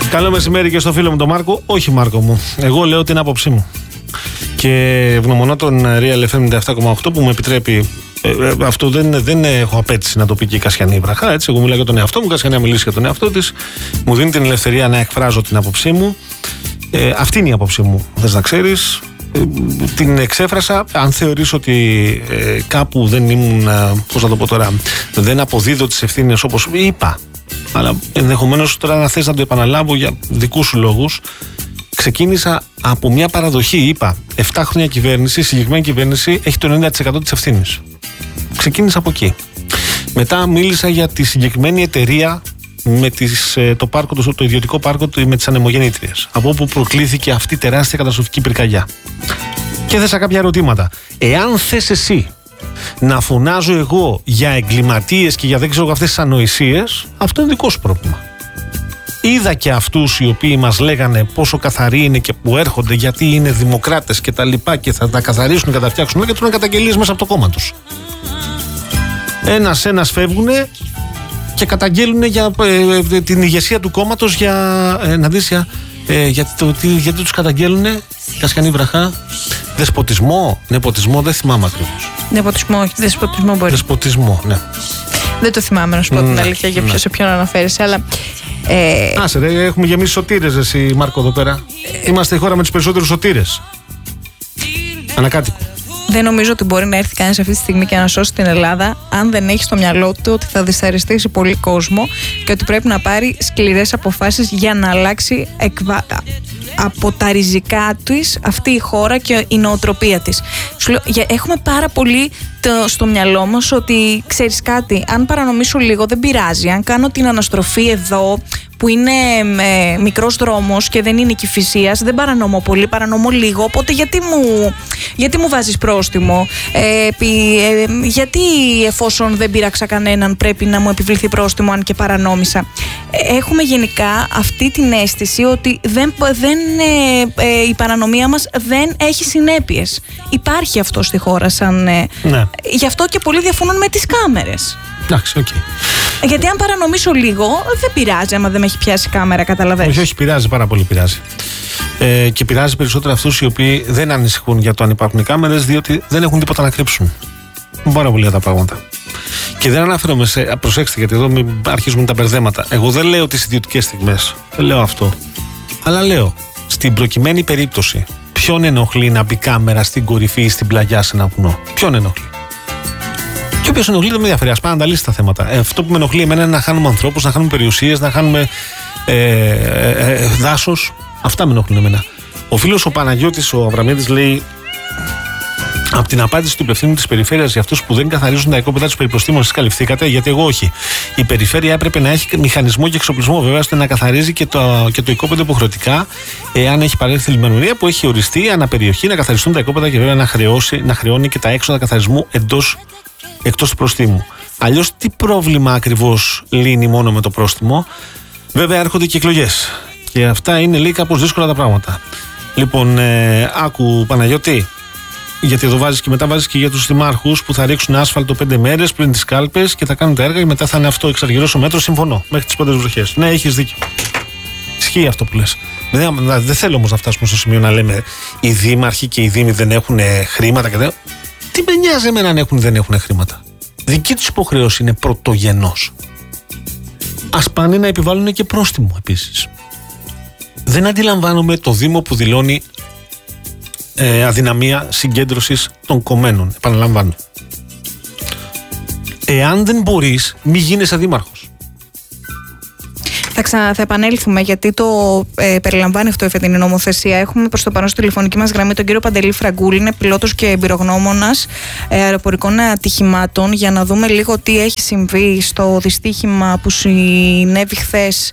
Καλό μεσημέρι και στο φίλο μου τον Μάρκο. Όχι, Μάρκο μου. Εγώ λέω την άποψή μου. Και ευγνωμονώ τον Real FM 97,8 που μου επιτρέπει. Αυτό δεν έχω απέτηση να το πει και η Κασιανή Βραχά. Έτσι, εγώ μιλάω για τον εαυτό μου. Η Κασιανή μιλήσει για τον εαυτό της. Μου δίνει την ελευθερία να εκφράζω την άποψή μου. Αυτή είναι η άποψή μου. Θες να ξέρεις. Την εξέφρασα. Αν θεωρείς ότι κάπου δεν ήμουν. Πώς να το πω τώρα. Δεν αποδίδω τις ευθύνες όπως είπα. Αλλά ενδεχομένως τώρα να θες να το επαναλάβω για δικούς σου λόγους. Ξεκίνησα από μια παραδοχή. Είπα 7 χρόνια κυβέρνηση. Η συγκεκριμένη κυβέρνηση έχει το 90% της ευθύνης. Ξεκίνησα από εκεί. Μετά μίλησα για τη συγκεκριμένη εταιρεία με το ιδιωτικό πάρκο με τις ανεμογεννήτριες. Από όπου προκλήθηκε αυτή η τεράστια καταστροφική πυρκαγιά. Και θέσα κάποια ερωτήματα. Εάν θες εσύ να φωνάζω εγώ για εγκληματίες και για δεν ξέρω αυτές τις ανοησίες, αυτό είναι δικό σου πρόβλημα. Είδα και αυτούς οι οποίοι μας λέγανε πόσο καθαροί είναι και που έρχονται γιατί είναι δημοκράτες και τα λοιπά και θα τα καθαρίσουν και θα τα φτιάξουν και τρώνε καταγγελίες μέσα από το κόμμα τους. Ένας φεύγουνε και καταγγέλνουν για την ηγεσία του κόμματος γιατί τους καταγγέλνουνε, Κασιανή Βραχά, δεσποτισμό, νεποτισμό, δεν θυμάμαι ακριβώς. Νεποτισμό, όχι, δεσποτισμό μπορεί. Δεσποτισμό, ναι. Δεν το θυμάμαι να σου πω την αλήθεια για σε ποιον αναφέρεσαι, αλλά. Άσε ρε, έχουμε γεμίσει σωτήρες εσύ Μάρκο εδώ πέρα. Είμαστε η χώρα με τους περισσότερους σωτήρες. Ανακάτοικο. Δεν νομίζω ότι μπορεί να έρθει κανείς αυτή τη στιγμή και να σώσει την Ελλάδα αν δεν έχει στο μυαλό του ότι θα δυσαρεστήσει πολύ κόσμο και ότι πρέπει να πάρει σκληρές αποφάσεις για να αλλάξει από τα ριζικά της αυτή η χώρα και η νοοτροπία της. Έχουμε πάρα πολύ στο μυαλό μας ότι ξέρεις κάτι, αν παρανομήσω λίγο δεν πειράζει, αν κάνω την αναστροφή εδώ που είναι μικρός δρόμος και δεν είναι Κηφισίας, δεν παρανομώ πολύ, παρανομώ λίγο, οπότε γιατί μου βάζεις πρόστιμο, γιατί εφόσον δεν πείραξα κανέναν πρέπει να μου επιβληθεί πρόστιμο αν και παρανόμησα. Έχουμε γενικά αυτή την αίσθηση ότι η παρανομία μας δεν έχει συνέπειες. Υπάρχει αυτό στη χώρα σαν... Ναι. Γι' αυτό και πολλοί διαφωνούν με τις κάμερες. Εντάξει, okay. Γιατί αν παρανομήσω λίγο, δεν πειράζει άμα δεν με έχει πιάσει κάμερα, καταλαβαίνεις. Όχι, πειράζει, πάρα πολύ πειράζει. Και πειράζει περισσότερο αυτούς οι οποίοι δεν ανησυχούν για το αν υπάρχουν οι κάμερες, διότι δεν έχουν τίποτα να κρύψουν. Πάρα πολύ τα πράγματα. Και δεν αναφέρομαι προσέξτε, γιατί εδώ μην αρχίζουν τα μπερδέματα. Εγώ δεν λέω τις ιδιωτικές στιγμές. Δεν λέω αυτό. Αλλά λέω, στην προκειμένη περίπτωση, ποιον ενοχλεί να μπει κάμερα στην κορυφή ή στην πλαγιά σε ένα βουνό? Ποιον ενοχλεί? Και όποιος ενοχλεί δεν με ενδιαφέρει. Ας πάνε να τα λύσει τα θέματα. Αυτό που με ενοχλεί εμένα είναι να χάνουμε ανθρώπους, να χάνουμε περιουσίες, να χάνουμε δάσος. Αυτά με ενοχλούν εμένα. Ο φίλος ο Παναγιώτης, ο Αβραμίδης, λέει από την απάντηση του υπευθύνου της περιφέρειας για αυτούς που δεν καθαρίζουν τα οικόπεδα τους περιπροστήμων, εσείς καλυφθήκατε? Γιατί εγώ όχι. Η περιφέρεια έπρεπε να έχει μηχανισμό και εξοπλισμό βέβαια ώστε να καθαρίζει και το οικόπεδο υποχρεωτικά, εάν έχει παρέλθει λιμενουργία που έχει οριστεί αναπεριοχή, να καθαριστούν τα οικόπεδα και βέβαια να χρεώνει και τα έξοδα καθαρισμού εκτός του προστίμου. Αλλιώς τι πρόβλημα ακριβώς λύνει μόνο με το πρόστιμο? Βέβαια έρχονται και εκλογές. Και αυτά είναι λέει κάπως δύσκολα τα πράγματα. Λοιπόν, άκου Παναγιώτη, γιατί εδώ βάζεις και μετά βάζεις και για τους δημάρχους που θα ρίξουν άσφαλτο 5 μέρες πριν τις κάλπες και θα κάνουν τα έργα και μετά θα είναι αυτό εξαργυρός ο μέτρος. Συμφωνώ, μέχρι τις πρώτες βροχές. Ναι, έχεις δίκιο. Ισχύει αυτό που λες. Δεν θέλω όμως να φτάσουμε στο σημείο να λέμε οι δήμαρχοι και οι δήμοι δεν έχουν χρήματα και δεν. Τι με νοιάζει εμένα αν έχουν ή δεν έχουν χρήματα? Δική τους υποχρέωση είναι πρωτογενώς. Ας πάνε να επιβάλλουν και πρόστιμο επίσης. Δεν αντιλαμβάνομαι το Δήμο που δηλώνει αδυναμία συγκέντρωσης των κομμένων. Επαναλαμβάνω. Εάν δεν μπορείς, μη γίνεσαι δήμαρχος. Θα επανέλθουμε γιατί το περιλαμβάνει αυτό η φετινή νομοθεσία. Έχουμε προς το παρόν στη τηλεφωνική μας γραμμή τον κύριο Παντελή Φραγκούλη, είναι πιλότος και εμπειρογνώμονας αεροπορικών ατυχημάτων, για να δούμε λίγο τι έχει συμβεί στο δυστύχημα που συνέβη χθες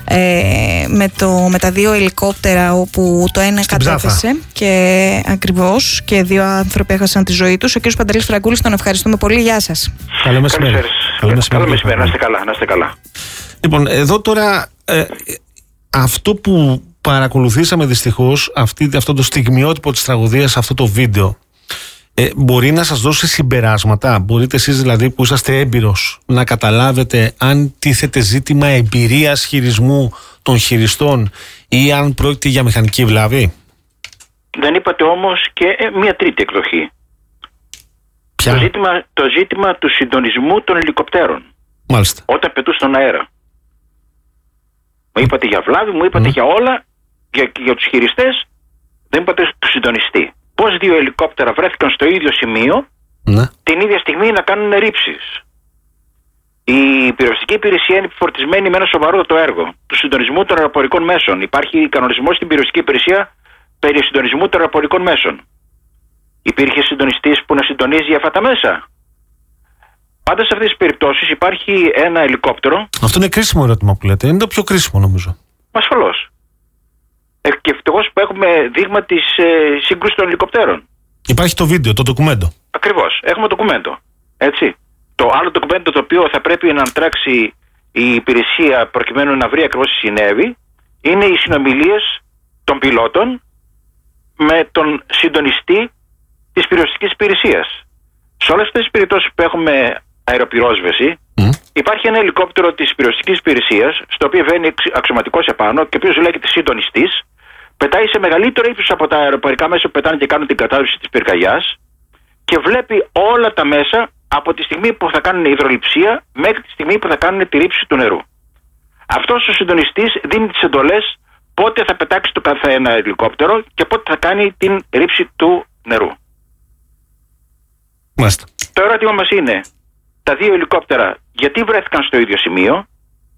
με τα 2 ελικόπτερα, όπου το ένα κατέθεσε και ακριβώς και 2 άνθρωποι έχασαν τη ζωή τους. Ο κύριος Παντελής Φραγκούλης, τον ευχαριστούμε πολύ. Γεια σας. Καλό μεσημέρι. Καλό μεσημέρι, να είστε καλά. Λοιπόν, εδώ τώρα αυτό που παρακολουθήσαμε δυστυχώς, αυτό το στιγμιότυπο της τραγωδίας, αυτό το βίντεο, Μπορεί να σας δώσει συμπεράσματα? Μπορείτε εσείς δηλαδή που είσαστε έμπειρος να καταλάβετε αν τίθεται ζήτημα εμπειρίας χειρισμού των χειριστών ή αν πρόκειται για μηχανική βλάβη? Δεν είπατε όμως και μια τρίτη εκδοχή. Ποια? Το ζήτημα του συντονισμού των ελικοπτέρων. Μάλιστα. Όταν πετούν στον αέρα. Μου είπατε για βλάβη, μου είπατε για όλα, για τους χειριστές, δεν είπατε του συντονιστή. Πώς 2 ελικόπτερα βρέθηκαν στο ίδιο σημείο, την ίδια στιγμή να κάνουν ρήψεις. Η πυροσβεστική υπηρεσία είναι επιφορτισμένη με ένα σοβαρότατο έργο του συντονισμού των αεροπορικών μέσων. Υπάρχει κανονισμός στην πυροσβεστική υπηρεσία περί συντονισμού των αεροπορικών μέσων. Υπήρχε συντονιστής που να συντονίζει αυτά τα μέσα? Πάντα σε αυτές τις περιπτώσεις υπάρχει ένα ελικόπτερο. Αυτό είναι κρίσιμο ερώτημα που λέτε. Είναι το πιο κρίσιμο νομίζω. Ασφαλώς. Και ευτυχώς που έχουμε δείγμα της σύγκρουσης των ελικοπτέρων. Υπάρχει το βίντεο, το ντοκουμέντο. Ακριβώς. Έχουμε ντοκουμέντο. Έτσι. Το άλλο ντοκουμέντο το οποίο θα πρέπει να αντράξει η υπηρεσία προκειμένου να βρει ακριβώς τι συνέβη είναι οι συνομιλίες των πιλότων με τον συντονιστή της πυροσβεστικής υπηρεσίας. Σε όλες αυτές τις περιπτώσεις που έχουμε αεροπυρόσβεση, υπάρχει ένα ελικόπτερο της πυροσβεστικής υπηρεσίας, στο οποίο βαίνει αξιωματικός επάνω και ο οποίος λέγεται συντονιστής, πετάει σε μεγαλύτερο ύψος από τα αεροπορικά μέσα που πετάνε και κάνουν την κατάδυση της πυρκαγιάς και βλέπει όλα τα μέσα από τη στιγμή που θα κάνουν υδρολειψία μέχρι τη στιγμή που θα κάνουν τη ρήψη του νερού. Αυτός ο συντονιστής δίνει τις εντολές πότε θα πετάξει το κάθε ένα ελικόπτερο και πότε θα κάνει την ρήψη του νερού. Μάλιστα. Το ερώτημα μας είναι, τα 2 ελικόπτερα γιατί βρέθηκαν στο ίδιο σημείο?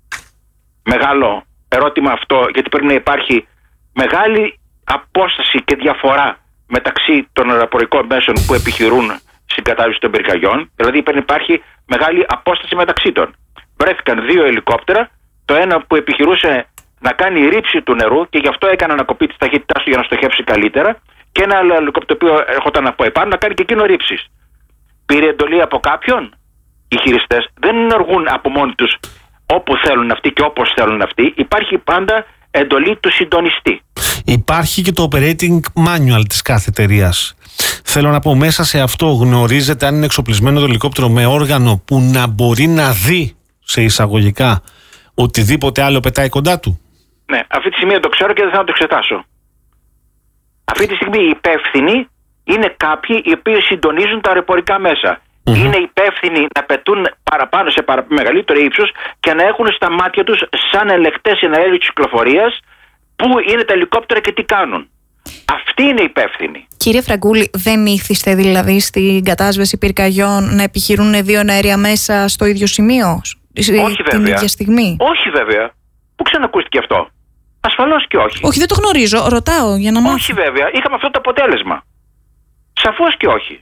Μεγάλο ερώτημα αυτό, γιατί πρέπει να υπάρχει μεγάλη απόσταση και διαφορά μεταξύ των αεροπορικών μέσων που επιχειρούν στην κατάδυση των πυρκαγιών. Δηλαδή πρέπει να υπάρχει μεγάλη απόσταση μεταξύ των. Βρέθηκαν 2 ελικόπτερα, το ένα που επιχειρούσε να κάνει ρήψη του νερού και γι' αυτό έκανε ανακοπή της ταχύτητάς του για να στοχεύσει καλύτερα, και ένα άλλο ελικόπτερο το οποίο έρχονταν από επάνω να κάνει και εκείνο ρήψεις. Πήρε εντολή από κάποιον? Οι χειριστές δεν ενεργούν από μόνοι τους όπου θέλουν αυτοί και όπως θέλουν αυτοί. Υπάρχει πάντα εντολή του συντονιστή. Υπάρχει και το operating manual της κάθε εταιρείας. Θέλω να πω, μέσα σε αυτό γνωρίζετε αν είναι εξοπλισμένο το ελικόπτερο με όργανο που να μπορεί να δει σε εισαγωγικά οτιδήποτε άλλο πετάει κοντά του? Ναι, αυτή τη στιγμή δεν το ξέρω και δεν θα το εξετάσω. Αυτή τη στιγμή οι υπεύθυνοι είναι κάποιοι οι οποίοι συντονίζουν τα αεροπορικά μέσα. Είναι υπεύθυνοι να πετούν παραπάνω σε μεγαλύτερο ύψος και να έχουν στα μάτια τους σαν ελεκτές εναέριου κυκλοφορίας πού είναι τα ελικόπτερα και τι κάνουν. Αυτοί είναι υπεύθυνοι. Κύριε Φραγκούλη, δεν ήθιστε δηλαδή στην κατάσβεση πυρκαγιών να επιχειρούν 2 αέρια μέσα στο ίδιο σημείο? Όχι την βέβαια. ίδια στιγμή? Όχι βέβαια. Πού ξανακούστηκε αυτό? Ασφαλώς και όχι. Όχι, δεν το γνωρίζω. Ρωτάω για να μάθω. Όχι βέβαια. Είχαμε αυτό το αποτέλεσμα. Σαφώς και όχι.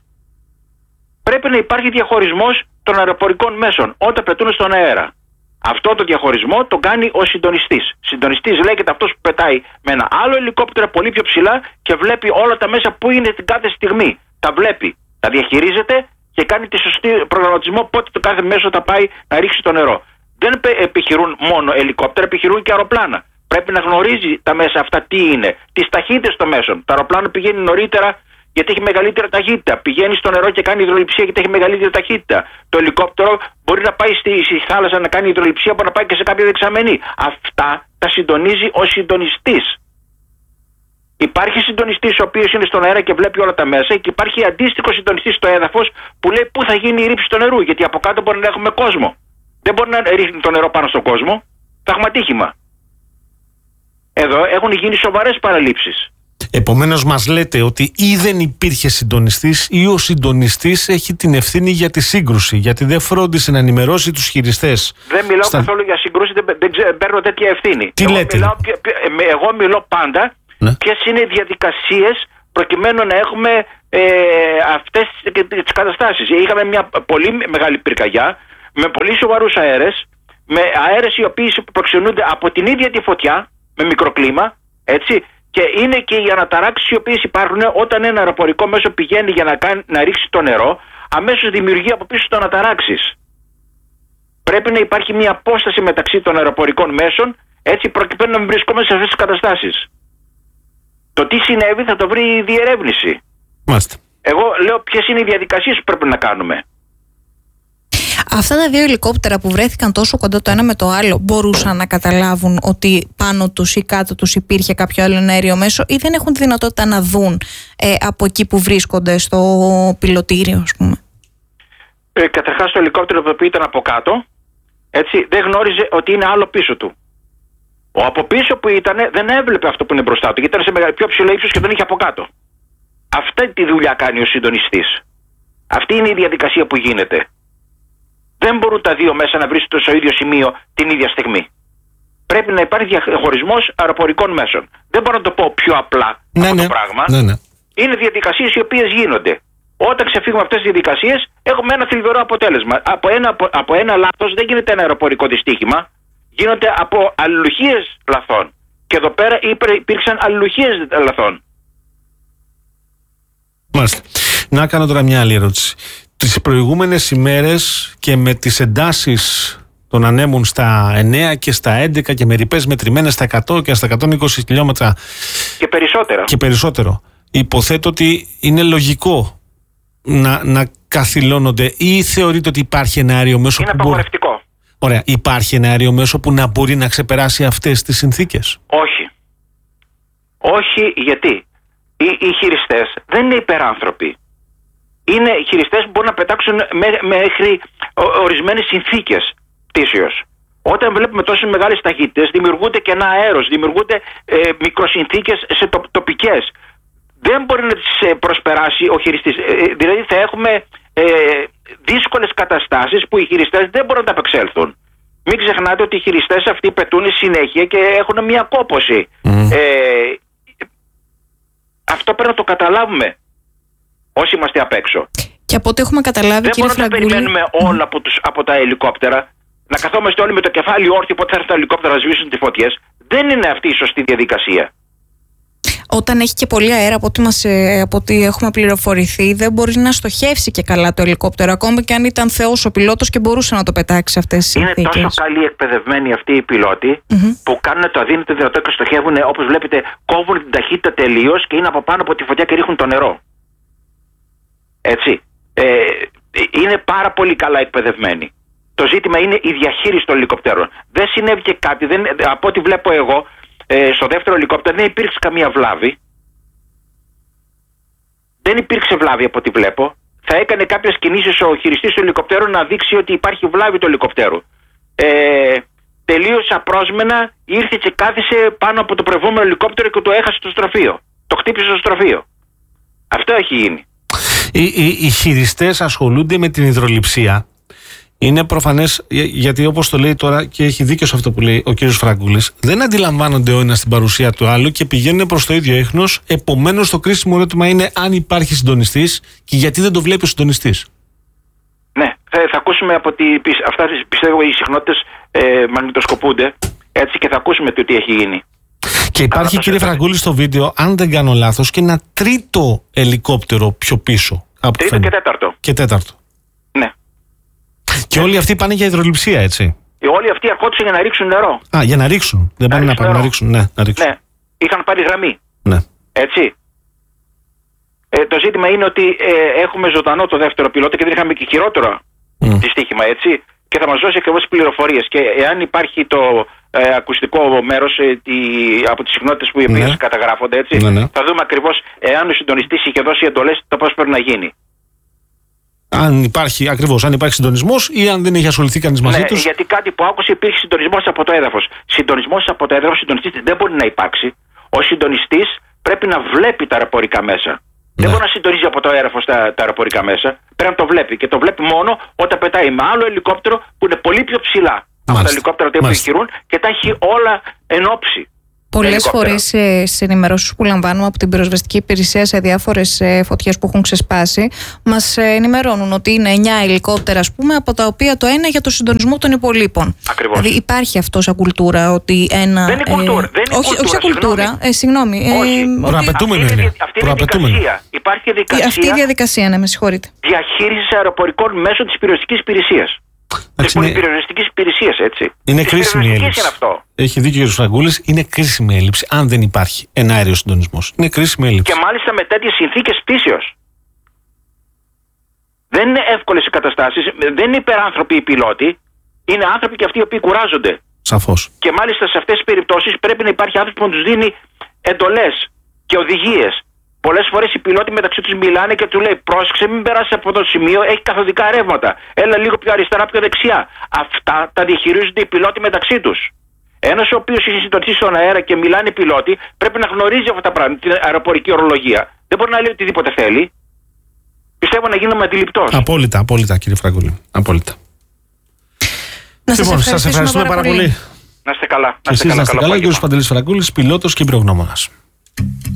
Πρέπει να υπάρχει διαχωρισμός των αεροπορικών μέσων όταν πετούν στον αέρα. Αυτό το διαχωρισμό το κάνει ο συντονιστής. Συντονιστής λέγεται αυτός που πετάει με ένα άλλο ελικόπτερο πολύ πιο ψηλά και βλέπει όλα τα μέσα που είναι την κάθε στιγμή. Τα βλέπει, τα διαχειρίζεται και κάνει τη σωστή προγραμματισμό πότε το κάθε μέσο θα πάει να ρίξει το νερό. Δεν επιχειρούν μόνο ελικόπτερα, επιχειρούν και αεροπλάνα. Πρέπει να γνωρίζει τα μέσα αυτά τι είναι, τις ταχύτητες των μέσων. Το αεροπλάνο πηγαίνει νωρίτερα γιατί έχει μεγαλύτερη ταχύτητα. Πηγαίνει στο νερό και κάνει υδρολειψία γιατί έχει μεγαλύτερη ταχύτητα. Το ελικόπτερο μπορεί να πάει στη θάλασσα να κάνει υδρολειψία, μπορεί να πάει και σε κάποια δεξαμενή. Αυτά τα συντονίζει ο συντονιστής. Υπάρχει συντονιστής ο οποίος είναι στον αέρα και βλέπει όλα τα μέσα, και υπάρχει αντίστοιχο συντονιστής στο έδαφος που λέει πού θα γίνει η ρήψη του νερού. Γιατί από κάτω μπορεί να έχουμε κόσμο. Δεν μπορεί να ρίχνει το νερό πάνω στον κόσμο. Θα έχουμε ατύχημα. Εδώ έχουν γίνει σοβαρές παραλήψεις. Επομένως μας λέτε ότι ή δεν υπήρχε συντονιστής ή ο συντονιστής έχει την ευθύνη για τη σύγκρουση, γιατί δεν φρόντισε να ενημερώσει τους χειριστές. Δεν μιλάω καθόλου για σύγκρουση, δεν παίρνω τέτοια ευθύνη. Εγώ μιλώ πάντα ποιες είναι οι διαδικασίες προκειμένου να έχουμε αυτές τις καταστάσεις. Είχαμε μια πολύ μεγάλη πυρκαγιά με πολύ σοβαρούς αέρες, με αέρες οι οποίοι προξενούνται από την ίδια τη φωτιά, με μικροκλίμα, έτσι. Και είναι και οι αναταράξεις οι οποίες υπάρχουν όταν ένα αεροπορικό μέσο πηγαίνει για να ρίξει το νερό, αμέσως δημιουργεί από πίσω το αναταράξεις. Πρέπει να υπάρχει μια απόσταση μεταξύ των αεροπορικών μέσων, έτσι προκειμένου να μην βρισκόμαστε σε αυτές τις καταστάσεις. Το τι συνέβη θα το βρει η διερεύνηση. Μάλιστα. Εγώ λέω ποιες είναι οι διαδικασίες που πρέπει να κάνουμε. Αυτά τα δύο ελικόπτερα που βρέθηκαν τόσο κοντά το ένα με το άλλο μπορούσαν να καταλάβουν ότι πάνω τους ή κάτω τους υπήρχε κάποιο άλλο αέριο μέσο, ή δεν έχουν τη δυνατότητα να δουν από εκεί που βρίσκονται στο πιλωτήριο, ας πούμε? Καταρχάς το ελικόπτερο που ήταν από κάτω, έτσι, δεν γνώριζε ότι είναι άλλο πίσω του. Ο από πίσω που ήταν δεν έβλεπε αυτό που είναι μπροστά του, γιατί ήταν σε πιο ψηλό ύψος και τον είχε από κάτω. Αυτή τη δουλειά κάνει ο συντονιστής. Αυτή είναι η διαδικασία που γίνεται. Δεν μπορούν τα δύο μέσα να βρίσκονται στο ίδιο σημείο την ίδια στιγμή. Πρέπει να υπάρχει διαχωρισμός αεροπορικών μέσων. Δεν μπορώ να το πω πιο απλά αυτό το πράγμα. Ναι. Είναι διαδικασίες οι οποίες γίνονται. Όταν ξεφύγουμε αυτές τις διαδικασίες, έχουμε ένα θλιβερό αποτέλεσμα. Από ένα λάθος δεν γίνεται ένα αεροπορικό δυστύχημα. Γίνονται από αλληλουχίες λαθών. Και εδώ πέρα υπήρξαν αλληλουχίες λαθών. Μάλιστα. Να κάνω τώρα μια άλλη ερώτηση. Τις προηγούμενες ημέρες και με τις εντάσεις των ανέμων στα 9 και στα 11 και με ρηπές μετρημένες στα 100 και στα 120 χιλιόμετρα και περισσότερο, υποθέτω ότι είναι λογικό να καθυλώνονται, ή θεωρείτε ότι υπάρχει ένα αέριο μέσο που απαγορευτικό. Ωραία. Υπάρχει ένα αέριο μέσο που να μπορεί να ξεπεράσει αυτές τις συνθήκες? Όχι. Όχι, γιατί οι χειριστές δεν είναι υπεράνθρωποι. Είναι χειριστές που μπορούν να πετάξουν μέχρι ορισμένες συνθήκες πτήσεως. Όταν βλέπουμε τόσες μεγάλες ταχύτητες, δημιουργούνται κενά αέρος, δημιουργούνται μικροσυνθήκες σε τοπικές. Δεν μπορεί να τις προσπεράσει ο χειριστής. Δηλαδή θα έχουμε δύσκολες καταστάσεις που οι χειριστές δεν μπορούν να τα απεξέλθουν. Μην ξεχνάτε ότι οι χειριστές αυτοί πετούν συνέχεια και έχουν μια κόπωση. Αυτό πρέπει να το καταλάβουμε όσοι είμαστε απ' έξω. Και από ό,τι έχουμε καταλάβει, κύριε Φραγκούλη, δεν μπορούμε να περιμένουμε όλα από τα ελικόπτερα, να καθόμαστε όλοι με το κεφάλι όρθιο πότε θα έρθουν τα ελικόπτερα να σβήσουν τις φωτιές. Δεν είναι αυτή η σωστή διαδικασία. Όταν έχει και πολύ αέρα, από ό,τι έχουμε πληροφορηθεί, δεν μπορεί να στοχεύσει και καλά το ελικόπτερο, ακόμα και αν ήταν θεός ο πιλότος και μπορούσε να το πετάξει αυτές τις συνθήκες. Είναι τόσο καλοί εκπαιδευμένοι αυτοί οι πιλότοι που κάνουν το αδύνατο δυνατό και στοχεύουν, όπως βλέπετε, κόβουν την ταχύτητα τελείως και είναι από πάνω από τη φωτιά και ρίχνουν το νερό. Έτσι. Είναι πάρα πολύ καλά εκπαιδευμένοι. Το ζήτημα είναι η διαχείριση των ελικοπτέρων. Δεν συνέβη και κάτι, από ό,τι βλέπω εγώ, στο δεύτερο ελικόπτερο δεν υπήρξε καμία βλάβη. Δεν υπήρξε βλάβη από ό,τι βλέπω. Θα έκανε κάποιες κινήσεις ο χειριστής του ελικοπτέρου να δείξει ότι υπάρχει βλάβη του ελικοπτέρου. Τελείως απρόσμενα ήρθε και κάθισε πάνω από το προηγούμενο ελικόπτερο και το έχασε στο στροφείο. Το χτύπησε στο στροφείο. Αυτό έχει γίνει. Οι χειριστές ασχολούνται με την υδρολειψία. Είναι προφανές, γιατί όπως το λέει τώρα και έχει δίκιο σε αυτό που λέει ο κύριος Φραγκούλης, δεν αντιλαμβάνονται ο ένας την παρουσία του άλλου και πηγαίνουν προς το ίδιο έχνος. Επομένως, το κρίσιμο ερώτημα είναι αν υπάρχει συντονιστής και γιατί δεν το βλέπει ο συντονιστής. Ναι, θα ακούσουμε από αυτά, πιστεύω, οι συχνότητες μαγνητοσκοπούνται, έτσι, και θα ακούσουμε τι έχει γίνει. Και υπάρχει, κύριε Φραγκούλη, στο βίντεο, αν δεν κάνω λάθος, και ένα τρίτο ελικόπτερο πιο πίσω. Τρίτο και τέταρτο. Και τέταρτο. Ναι. Και όλοι αυτοί πάνε για υδρολειψία, έτσι? Όλοι αυτοί ερχόντουσαν για να ρίξουν νερό. Για να ρίξουν. Δεν πάνε να ρίξουν. Ναι, να ρίξουν. Ναι. Είχαν πάρει γραμμή. Ναι. Έτσι. Το ζήτημα είναι ότι έχουμε ζωντανό το δεύτερο πιλότο και δεν είχαμε και χειρότερο δυστύχημα, έτσι. Και θα μας δώσει ακριβώς τις πληροφορίες. Και εάν υπάρχει το ακουστικό μέρος από τις συχνότητες που οι οποίες καταγράφονται, έτσι, θα δούμε ακριβώς εάν ο συντονιστής είχε δώσει εντολές το πώς πρέπει να γίνει. Αν υπάρχει συντονισμός ή αν δεν έχει ασχοληθεί κανείς μαζί τους. Γιατί κάτι που άκουσε, υπήρχε συντονισμός από το έδαφος. Συντονισμός από το έδαφος, συντονιστής δεν μπορεί να υπάρξει. Ο συντονιστής πρέπει να βλέπει τα αεροπορικά μέσα. Δεν μπορεί να συντονίζει από το έδαφος τα αεροπορικά μέσα. Πρέπει να το βλέπει. Και το βλέπει μόνο όταν πετάει με άλλο ελικόπτερο που είναι πολύ πιο ψηλά από τα ελικόπτερα που επιχειρούν και τα έχει όλα εν όψη. Πολλές φορές στις ενημερώσεις που λαμβάνουμε από την πυροσβεστική υπηρεσία σε διάφορες φωτιές που έχουν ξεσπάσει, μας ενημερώνουν ότι είναι 9 ελικόπτερα, ας πούμε, από τα οποία το ένα για το συντονισμό των υπολείπων. Ακριβώς. Δηλαδή υπάρχει αυτό σαν κουλτούρα ότι ένα. Δεν είναι κουλτούρα. Όχι σαν κουλτούρα. Συγγνώμη. Προαπαιτούμενο είναι. Υπάρχει διαδικασία. Αυτή η διαδικασία, ναι, με συγχωρείτε. Διαχείριση αεροπορικών μέσω της πυροσβεστικής υπηρεσίας. Της πολυπυροσβεστικής υπηρεσίας, έτσι. Είναι κρίσιμη η έλλειψη. Έχει δίκιο ο κ. Φραγκούλης, είναι κρίσιμη η έλλειψη. Αν δεν υπάρχει ένα αέριο συντονισμός, είναι κρίσιμη η έλλειψη. Και μάλιστα με τέτοιες συνθήκες πτήσεως. Δεν είναι εύκολες οι καταστάσεις, δεν είναι υπεράνθρωποι οι πιλότοι, είναι άνθρωποι και αυτοί οι οποίοι κουράζονται. Σαφώς. Και μάλιστα σε αυτές τις περιπτώσεις πρέπει να υπάρχει άνθρωπος που τους δίνει εντολές και οδηγίες. Πολλές φορές οι πιλότοι μεταξύ τους μιλάνε και του λέει: πρόσεξε, μην περάσει από το σημείο, έχει καθοδικά ρεύματα. Έλα λίγο πιο αριστερά, πιο δεξιά. Αυτά τα διαχειρίζονται οι πιλότοι μεταξύ τους. Ένας ο οποίος έχει συντονιστεί στον αέρα και μιλάνε οι πιλότοι πρέπει να γνωρίζει αυτά τα πράγματα, την αεροπορική ορολογία. Δεν μπορεί να λέει οτιδήποτε θέλει. Πιστεύω να γίνομαι αντιληπτός. Απόλυτα, κύριε Φραγκούλη. Απόλυτα. Λοιπόν, σας ευχαριστούμε πάρα πολύ. Να είστε καλά. Και εσείς να είστε καλά. Ο κ. Παντελής Φραγκούλης, πιλότος και εμπειρογνώμονας.